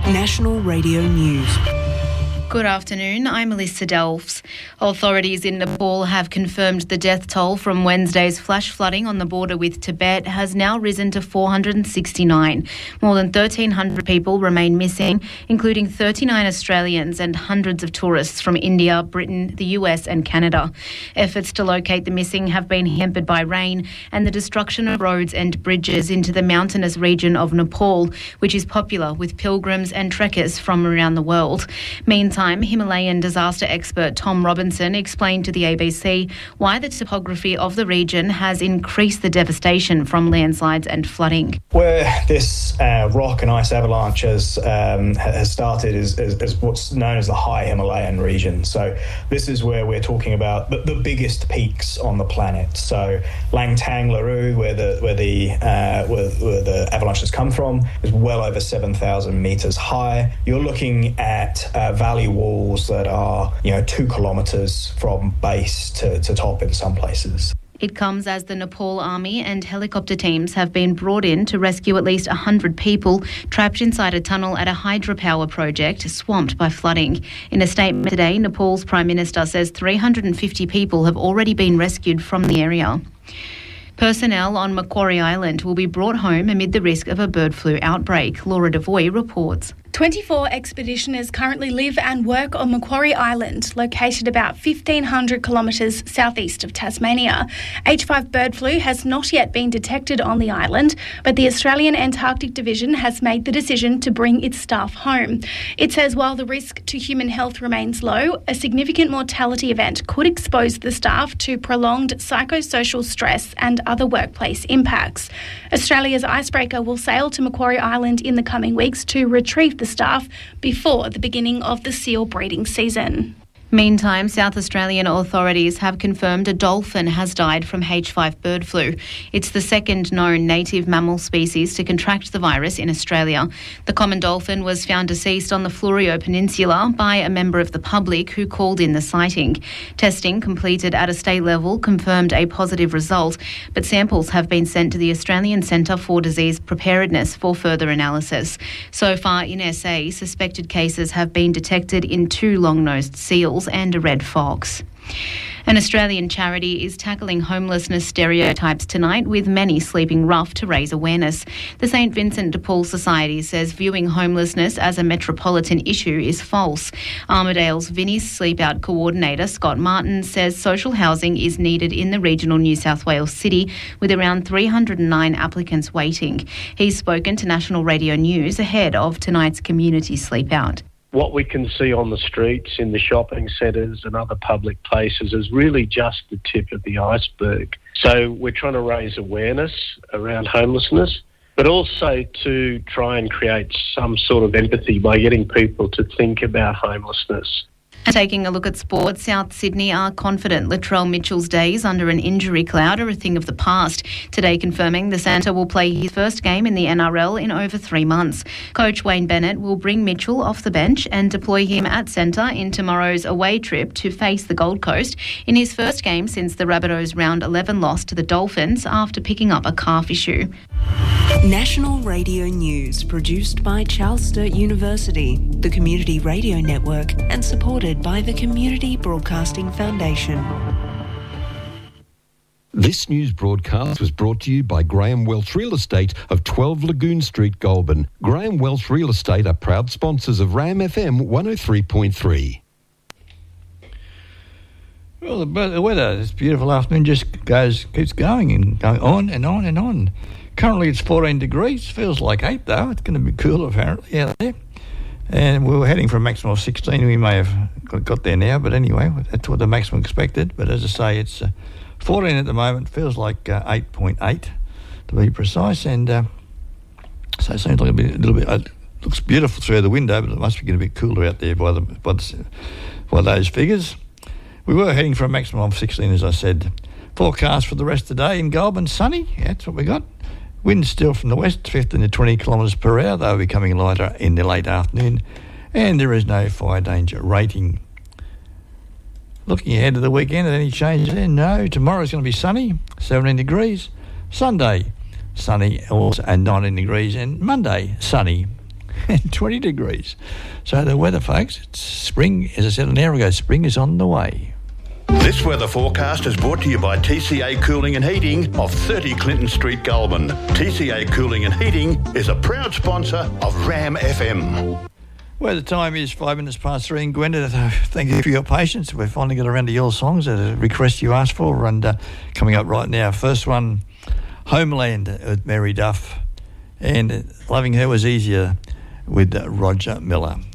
National Radio News. Good afternoon, I'm Melissa Delves. Authorities in Nepal have confirmed the death toll from Wednesday's flash flooding on the border with Tibet has now risen to 469. More than 1,300 people remain missing, including 39 Australians and hundreds of tourists from India, Britain, the US and Canada. Efforts to locate the missing have been hampered by rain and the destruction of roads and bridges into the mountainous region of Nepal, which is popular with pilgrims and trekkers from around the world. Meantime, Himalayan disaster expert Tom Robinson explained to the ABC why the topography of the region has increased the devastation from landslides and flooding. Where this rock and ice avalanche has started is what's known as the high Himalayan region. So this is where we're talking about the biggest peaks on the planet. So Langtang Larue, where the avalanches come from, is well over 7,000 metres high. You're looking at valley walls that are 2 kilometres from base to top in some places. It comes as the Nepal Army and helicopter teams have been brought in to rescue at least 100 people trapped inside a tunnel at a hydropower project swamped by flooding. In a statement today, Nepal's Prime Minister says 350 people have already been rescued from the area. Personnel on Macquarie Island will be brought home amid the risk of a bird flu outbreak. Laura Devoy reports. 24 expeditioners currently live and work on Macquarie Island, located about 1,500 kilometres southeast of Tasmania. H5 bird flu has not yet been detected on the island, but the Australian Antarctic Division has made the decision to bring its staff home. It says while the risk to human health remains low, a significant mortality event could expose the staff to prolonged psychosocial stress and other workplace impacts. Australia's icebreaker will sail to Macquarie Island in the coming weeks to retrieve the staff before the beginning of the seal breeding season. Meantime, South Australian authorities have confirmed a dolphin has died from H5 bird flu. It's the second known native mammal species to contract the virus in Australia. The common dolphin was found deceased on the Fleurieu Peninsula by a member of the public who called in the sighting. Testing completed at a state level confirmed a positive result, but samples have been sent to the Australian Centre for Disease Preparedness for further analysis. So far in SA, suspected cases have been detected in 2 long-nosed seals and a red fox. An Australian charity is tackling homelessness stereotypes tonight with many sleeping rough to raise awareness. The St Vincent de Paul Society says viewing homelessness as a metropolitan issue is false. Armidale's Vinnie's Sleep Out coordinator Scott Martin says social housing is needed in the regional New South Wales city with around 309 applicants waiting. He's spoken to National Radio News ahead of tonight's community sleep out. What we can see on the streets, in the shopping centres and other public places is really just the tip of the iceberg. So we're trying to raise awareness around homelessness, but also to try and create some sort of empathy by getting people to think about homelessness. And taking a look at sport, South Sydney are confident Latrell Mitchell's days under an injury cloud are a thing of the past. Today confirming the centre will play his first game in the NRL in over 3 months. Coach Wayne Bennett will bring Mitchell off the bench and deploy him at centre in tomorrow's away trip to face the Gold Coast in his first game since the Rabbitohs' round 11 loss to the Dolphins after picking up a calf issue. National Radio News, produced by Charles Sturt University, the Community Radio Network, and supported by the Community Broadcasting Foundation. This news broadcast was brought to you by Graham Welch Real Estate of 12 Lagoon Street, Goulburn. Graham Welch Real Estate are proud sponsors of RAM FM 103.3. Well, the weather this beautiful afternoon just keeps going and going on and on and on. Currently it's 14 degrees, feels like 8 though. It's going to be cooler apparently out there. And we were heading for a maximum of 16. We may have got there now, but anyway, that's what the maximum expected. But as I say, it's 14 at the moment, feels like 8.8 to be precise. And so it seems like a little bit, it looks beautiful through the window, but it must be getting a bit cooler out there by those figures. We were heading for a maximum of 16, as I said. Forecast for the rest of the day in Goulburn, sunny. Yeah, that's what we got. Wind still from the west, 15 to 20 kilometres per hour. They'll be becoming lighter in the late afternoon. And there is no fire danger rating. Looking ahead to the weekend, any changes there? No. Tomorrow's going to be sunny, 17 degrees. Sunday, sunny also and 19 degrees. And Monday, sunny. and 20 degrees. So the weather, folks, it's spring, as I said an hour ago, spring is on the way. This weather forecast is brought to you by TCA Cooling and Heating of 30 Clinton Street, Goulburn. TCA Cooling and Heating is a proud sponsor of Ram FM. Well, the time is 5 minutes past 3, and Gwenda, thank you for your patience. We've finally got around to your songs, a request you asked for, and coming up right now. First one, Homeland with Mary Duff, and Loving Her Was Easier with Roger Miller.